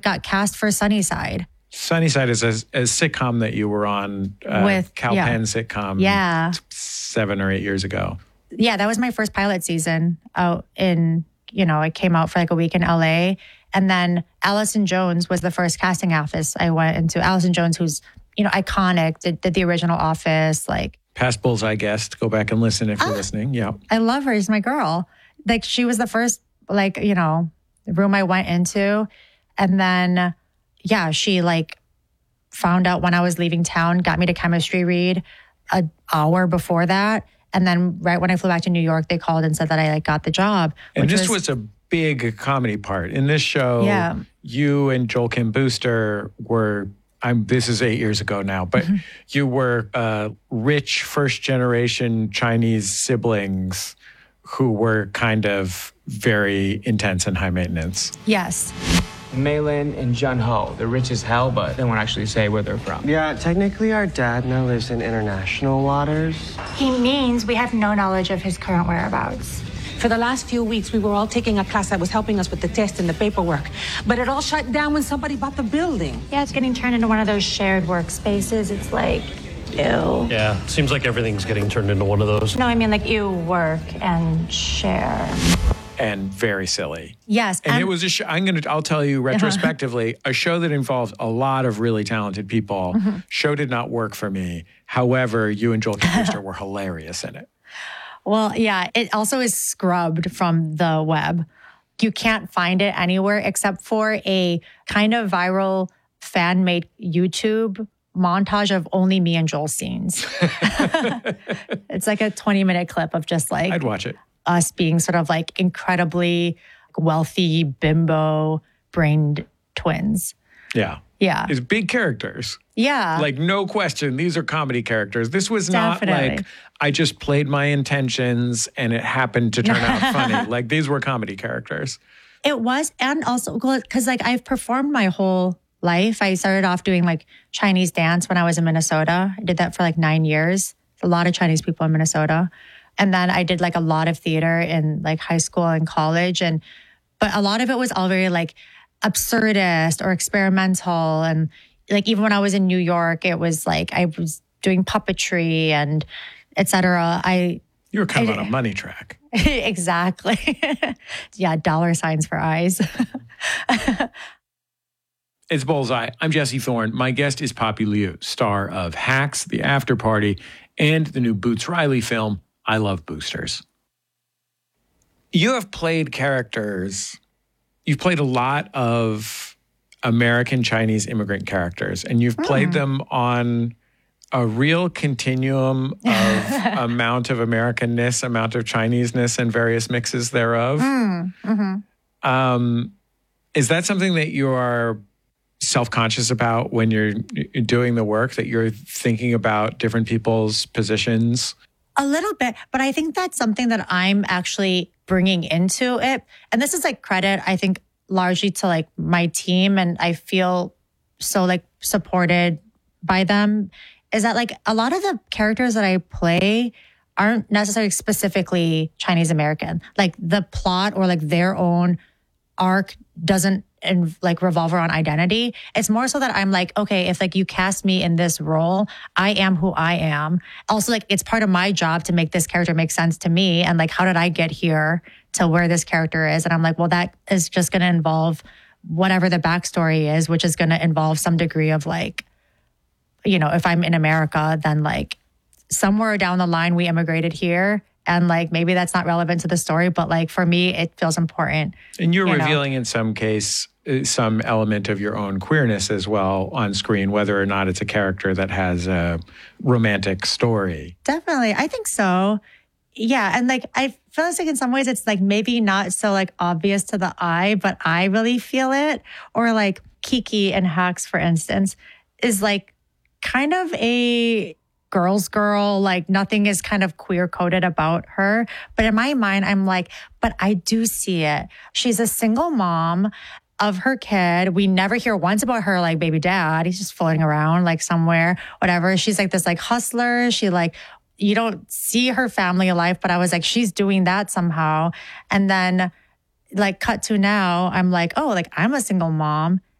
got cast for Sunnyside. Sunnyside is a sitcom that you were on, With Cal Penn sitcom 7 or 8 years ago. Yeah, that was my first pilot season out in, I came out for like a week in LA. And then Allison Jones was the first casting office I went into. Allison Jones, who's, iconic, did the original Office, like. Past Bullseye guest. Go back and listen if you're listening. Yeah. I love her. She's my girl. Like, she was the first, room I went into. And then, she found out when I was leaving town, got me to chemistry read an hour before that. And then right when I flew back to New York, they called and said that I got the job. And this was a big comedy part. In this show, you and Joel Kim Booster were, this is 8 years ago now, but you were rich first-generation Chinese siblings who were kind of very intense and high maintenance. Yes. Maylin and Jun Ho. They're rich as hell, but they won't actually say where they're from. Yeah, technically our dad now lives in international waters. He means we have no knowledge of his current whereabouts. For the last few weeks, we were all taking a class that was helping us with the test and the paperwork. But it all shut down when somebody bought the building. Yeah, it's getting turned into one of those shared workspaces. It's like, ew. Yeah, seems like everything's getting turned into one of those. No, I mean like you work and share. And very silly. Yes. And it was a show, I'll tell you retrospectively, a show that involved a lot of really talented people. Show did not work for me. However, you and Joel Kim Booster were hilarious in it. Well, yeah, it also is scrubbed from the web. You can't find it anywhere except for a kind of viral fan-made YouTube montage of only me and Joel scenes. It's like a 20-minute clip of just like... I'd watch it. Us being sort of like incredibly wealthy, bimbo-brained twins. Yeah. Yeah. It's big characters. Yeah. Like, no question, these are comedy characters. This was not like, I just played my intentions and it happened to turn out funny. Like, these were comedy characters. It was, and also, because like I've performed my whole life. I started off doing like Chinese dance when I was in Minnesota. I did that for like 9 years. A lot of Chinese people in Minnesota. And then I did like a lot of theater in like high school and college. But a lot of it was all very like absurdist or experimental. And like even when I was in New York, it was like I was doing puppetry and et cetera. You were kind of on a money track. Exactly. Yeah, dollar signs for eyes. It's Bullseye. I'm Jesse Thorne. My guest is Poppy Liu, star of Hacks, The After Party, and the new Boots Riley film, I Love Boosters. You have played characters. You've played a lot of American Chinese immigrant characters, and you've played them on a real continuum of amount of Americanness, amount of Chineseness, and various mixes thereof. Is that something that you are self-conscious about when you're doing the work, that you're thinking about different people's positions? A little bit, but I think that's something that I'm actually bringing into it. And this is like credit, I think, largely to like my team. And I feel so like supported by them, is that like a lot of the characters that I play aren't necessarily specifically Chinese American. Like the plot or like their own arc doesn't like revolve around identity. It's more so that I'm like, okay, if like you cast me in this role, I am who I am. Also, like it's part of my job to make this character make sense to me. And like, how did I get here to where this character is? And I'm like, well, that is just going to involve whatever the backstory is, which is going to involve some degree of like, you know, if I'm in America, then like somewhere down the line, we immigrated here. And like, maybe that's not relevant to the story, but like for me, it feels important. And you're revealing in some case, some element of your own queerness as well on screen, whether or not it's a character that has a romantic story. Definitely. I think so. Yeah. And like, I feel like in some ways it's like maybe not so like obvious to the eye, but I really feel it. Or like Kiki in Hacks, for instance, is like kind of a girl's girl, like nothing is kind of queer coded about her. But in my mind, I'm like, but I do see it. She's a single mom of her kid. We never hear once about her like baby dad. He's just floating around like somewhere, whatever. She's like this like hustler. She like, you don't see her family life, but I was like, she's doing that somehow. And then like cut to now, I'm like, oh, like I'm a single mom